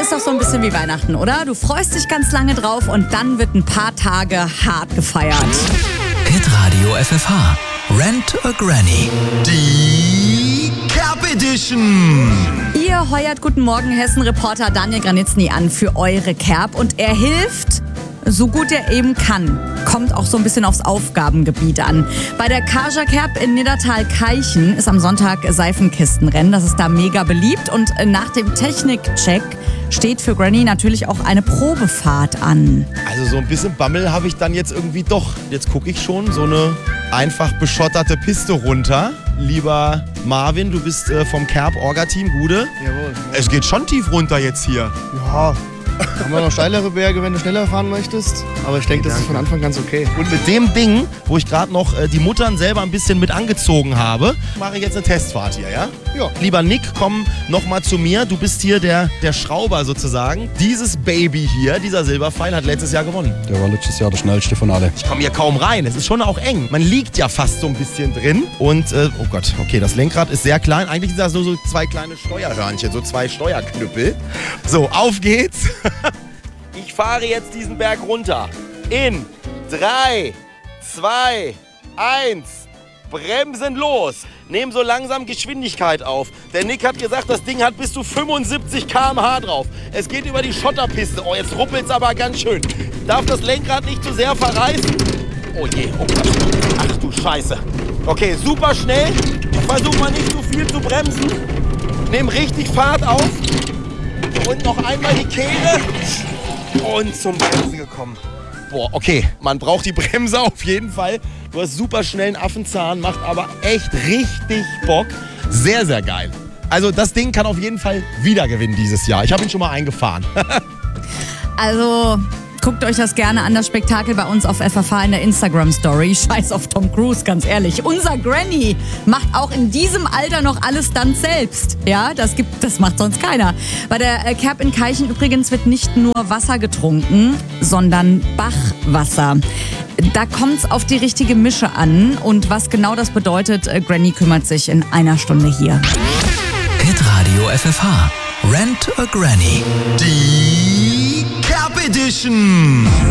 ist doch so ein bisschen wie Weihnachten, oder? Du freust dich ganz lange drauf und dann wird ein paar Tage hart gefeiert. Hitradio FFH. Rent a Granny. Die Cap Edition. Ihr heuert Guten Morgen Hessen-Reporter Daniel Granitzny an für eure Cap und er hilft, so gut er eben kann. Kommt auch so ein bisschen aufs Aufgabengebiet an. Bei der Kaja Cap in Niddertal-Keichen ist am Sonntag Seifenkistenrennen. Das ist da mega beliebt und nach dem Technikcheck steht für Granny natürlich auch eine Probefahrt an. Also so ein bisschen Bammel habe ich dann jetzt irgendwie doch. Jetzt gucke ich schon so eine einfach beschotterte Piste runter. Lieber Marvin, du bist vom Cap-Orga-Team, Gude. Jawohl. Es geht schon tief runter jetzt hier. Ja, da haben wir noch steilere Berge, wenn du schneller fahren möchtest. Aber ich denke, das ist von Anfang ganz okay. Und mit dem Ding, wo ich gerade noch die Muttern selber ein bisschen mit angezogen habe, mache ich jetzt eine Testfahrt hier, ja? Ja. Lieber Nick, komm noch mal zu mir. Du bist hier der Schrauber sozusagen. Dieses Baby hier, dieser Silberpfeil, hat letztes Jahr gewonnen. Der war letztes Jahr der schnellste von alle. Ich komme hier kaum rein. Es ist schon auch eng. Man liegt ja fast so ein bisschen drin. Und, oh Gott, okay, das Lenkrad ist sehr klein. Eigentlich sind das nur so zwei kleine Steuerhörnchen, so zwei Steuerknüppel. So, auf geht's. Ich fahre jetzt diesen Berg runter. In 3, 2, 1. Bremsen los. Nehmen so langsam Geschwindigkeit auf. Der Nick hat gesagt, das Ding hat bis zu 75 km/h drauf. Es geht über die Schotterpiste. Oh, jetzt ruppelt's aber ganz schön. Darf das Lenkrad nicht zu sehr verreißen? Oh je, oh Gott. Ach du Scheiße. Okay, super schnell. Versuch mal nicht zu viel zu bremsen. Nehm richtig Fahrt auf. Und noch einmal die Kehre. Und zum Bremsen gekommen. Boah, okay, man braucht die Bremse auf jeden Fall. Du hast super schnell einen Affenzahn, macht aber echt richtig Bock. Sehr, sehr geil. Also das Ding kann auf jeden Fall wieder gewinnen dieses Jahr. Ich habe ihn schon mal eingefahren. Also guckt euch das gerne an, das Spektakel bei uns auf FFH in der Instagram-Story. Scheiß auf Tom Cruise, ganz ehrlich. Unser Granny macht auch in diesem Alter noch alles dann selbst. Ja, das macht sonst keiner. Bei der Cap in Keichen übrigens wird nicht nur Wasser getrunken, sondern Bachwasser. Da kommt es auf die richtige Mische an. Und was genau das bedeutet, Granny kümmert sich in einer Stunde hier. Hitradio FFH. Rent a Granny. Die Cap Edition.